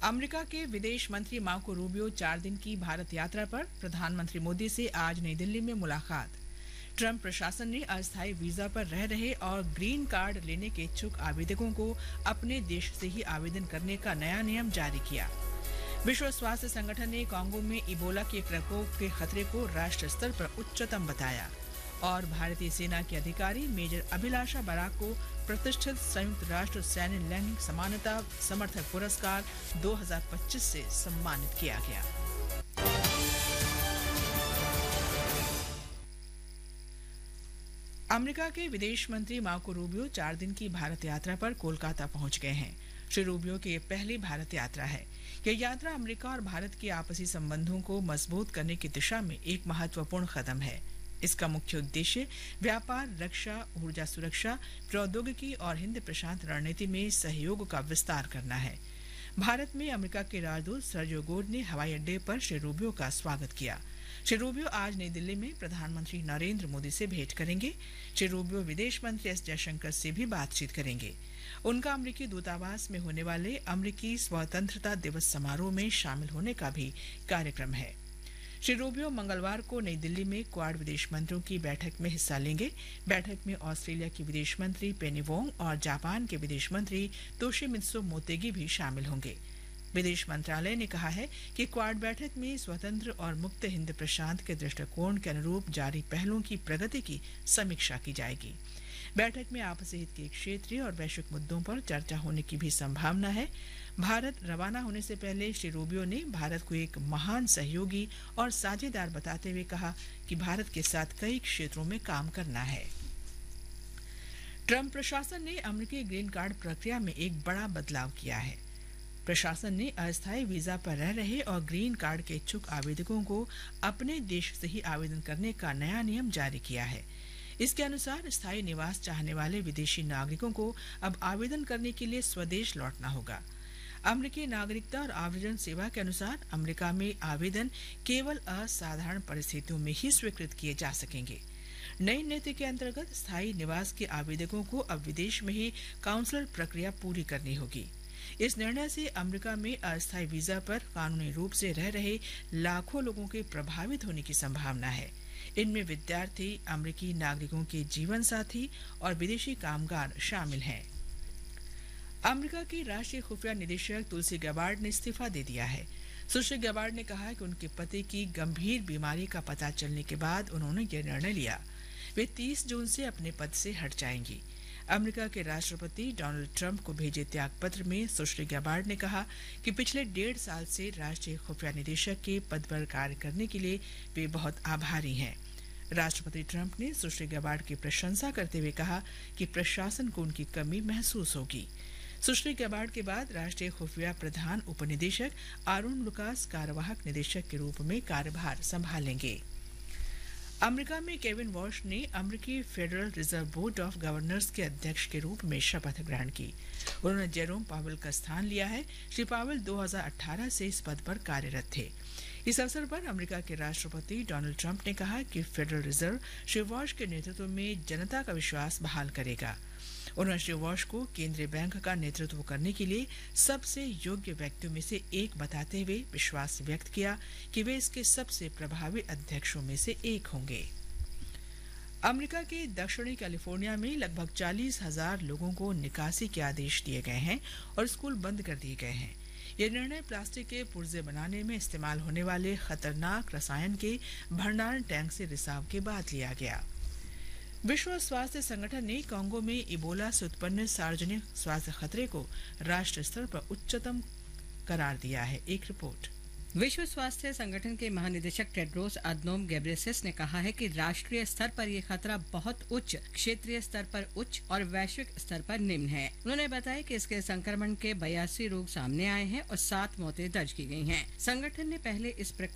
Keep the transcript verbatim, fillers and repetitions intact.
America के विदेश मंत्री मार्को रूबियो चार दिन की भारत यात्रा पर। प्रधानमंत्री मोदी से आज नई दिल्ली में मुलाकात। ट्रंप प्रशासन ने अस्थायी वीजा पर रह रहे और ग्रीन कार्ड लेने के इच्छुक आवेदकों को अपने देश से ही आवेदन करने का नया नियम जारी किया। विश्व स्वास्थ्य संगठन ने कांगो में इबोला के प्रकोप के खतरे को राष्ट्र स्तर पर उच्चतम बताया। और भारतीय सेना के अधिकारी मेजर अभिलाषा बराक को प्रतिष्ठित संयुक्त राष्ट्र सैन्य लैंगिक समानता समर्थक पुरस्कार दो हज़ार पच्चीस से सम्मानित किया गया। अमेरिका के विदेश मंत्री मार्को रूबियो चार दिन की भारत यात्रा पर कोलकाता पहुंच गए हैं। श्री रूबियो की यह पहली भारत यात्रा है। यह यात्रा अमेरिका और भारत के आपसी संबंधों को मजबूत करने की दिशा में एक महत्वपूर्ण कदम है। इसका मुख्य उद्देश्य व्यापार, रक्षा, ऊर्जा सुरक्षा, प्रौद्योगिकी और हिंद प्रशांत रणनीति में सहयोग का विस्तार करना है। भारत में अमेरिका के राजदूत सर्जियो गोड ने हवाई अड्डे पर श्री रूबियो का स्वागत किया। श्री रूबियो आज नई दिल्ली में प्रधानमंत्री नरेंद्र मोदी से भेंट करेंगे। श्री रूबियो विदेश मंत्री एस जयशंकर से भी बातचीत करेंगे। उनका अमेरिकी दूतावास में होने वाले अमेरिकी स्वतंत्रता दिवस समारोह में शामिल होने का भी कार्यक्रम है। श्री रूबियो मंगलवार को नई दिल्ली में क्वाड विदेश मंत्रियों की बैठक में हिस्सा लेंगे। बैठक में ऑस्ट्रेलिया की विदेश मंत्री पेनी वोंग और जापान के विदेश मंत्री तोशिमित्सु मोतेगी भी शामिल होंगे। विदेश मंत्रालय ने कहा है कि क्वाड बैठक में स्वतंत्र और मुक्त हिंद प्रशांत के दृष्टिकोण के अनुरूप जारी पहलों की प्रगति की समीक्षा की जाएगी। बैठक में आपसी हित के क्षेत्रीय और वैश्विक मुद्दों पर चर्चा होने की भी संभावना है। भारत रवाना होने से पहले श्री रूबियो ने भारत को एक महान सहयोगी और साझेदार बताते हुए कहा कि भारत के साथ कई क्षेत्रों में काम करना है। ट्रंप प्रशासन ने अमेरिकी ग्रीन कार्ड प्रक्रिया में एक बड़ा बदलाव किया है। प्रशासन ने अस्थायी वीजा पर रह रहे और ग्रीन कार्ड के इच्छुक आवेदकों को अपने देश से ही आवेदन करने का नया नियम जारी किया है। इसके अनुसार स्थायी निवास चाहने वाले विदेशी नागरिकों को अब आवेदन करने के लिए स्वदेश लौटना होगा। अमेरिकी नागरिकता और आव्रजन सेवा के अनुसार अमेरिका में आवेदन केवल असाधारण परिस्थितियों में ही स्वीकृत किए जा सकेंगे। नई नीति के अंतर्गत स्थायी निवास के आवेदकों को अब विदेश में ही काउंसलर प्रक्रिया पूरी करनी होगी। इस निर्णय से अमेरिका में अस्थायी वीजा पर कानूनी रूप से रह रहे लाखों लोगों के प्रभावित होने की संभावना है। इनमें विद्यार्थी, अमेरिकी नागरिकों के जीवन साथी और विदेशी कामगार शामिल हैं। अमेरिका की राष्ट्रीय खुफिया निदेशक तुलसी गैबार्ड ने इस्तीफा दे दिया है। सुश्री गैबार्ड ने कहा कि उनके पति की गंभीर बीमारी का पता चलने के बाद उन्होंने यह निर्णय लिया। वे तीस जून से अपने पद से हट जाएंगी। अमेरिका के राष्ट्रपति डोनाल्ड ट्रंप को भेजे त्याग पत्र में सुश्री गैबार्ड ने कहा कि पिछले डेढ़ साल से राष्ट्रीय खुफिया निदेशक के पद पर कार्य करने के लिए वे बहुत आभारी हैं। राष्ट्रपति ट्रंप ने सुश्री गैबार्ड की प्रशंसा करते हुए कहा कि प्रशासन को उनकी कमी महसूस होगी। सुश्री गैबार्ड के बाद राष्ट्रीय खुफिया प्रधान उपनिदेशक आरुण लुकास कार्यवाहक निदेशक के रूप में कार्यभार संभालेंगे। अमेरिका में केविन वॉश ने अमेरिकी federal reserve board of governors के अध्यक्ष के रूप में शपथ ग्रहण की। उन्होंने जेरोम पावेल का स्थान लिया है। श्री पावेल दो हज़ार अठारह से इस पद पर कार्यरत थे। इस अवसर पर अमेरिका के राष्ट्रपति डोनाल्ड ट्रंप ने कहा कि फेडरल रिजर्व श्री वॉश के नेतृत्व में जनता का विश्वास बहाल करेगा। उन्होंने श्री वॉश को केंद्रीय बैंक का नेतृत्व करने के लिए सबसे योग्य व्यक्तियों में से एक बताते हुए विश्वास व्यक्त किया कि वे इसके सबसे प्रभावी अध्यक्षों में से एक होंगे। अमेरिका के दक्षिणी कैलिफोर्निया में लगभग चालीस हजार लोगों को निकासी के आदेश दिए गए हैं और स्कूल बंद कर दिए गए हैं। यह निर्णय प्लास्टिक के पुर्जे बनाने में इस्तेमाल होने वाले खतरनाक रसायन के भंडारण टैंक से रिसाव के बाद लिया गया। विश्व स्वास्थ्य संगठन ने कांगो में इबोला से उत्पन्न सार्वजनिक स्वास्थ्य खतरे को राष्ट्र स्तर पर उच्चतम करार दिया है। एक रिपोर्ट। विश्व स्वास्थ्य संगठन के महानिदेशक टेड्रोस अदनोम गेब्रेयेसस ने कहा है कि राष्ट्रीय स्तर पर यह खतरा बहुत उच्च, क्षेत्रीय स्तर पर उच्च और वैश्विक स्तर पर निम्न है। उन्होंने बताया कि इसके संक्रमण के बयासी रोग सामने आए हैं और सात मौतें दर्ज की गई हैं। संगठन ने पहले इस